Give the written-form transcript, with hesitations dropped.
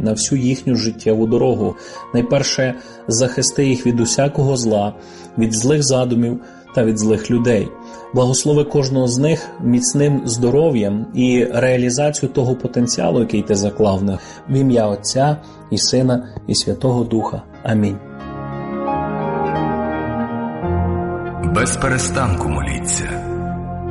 на всю їхню життєву дорогу. Найперше, захисти їх від усякого зла, від злих задумів та від злих людей. Благослови кожного з них міцним здоров'ям і реалізацію того потенціалу, який ти заклав в них. В ім'я Отця і Сина і Святого Духа. Амінь. Без перестанку моліться.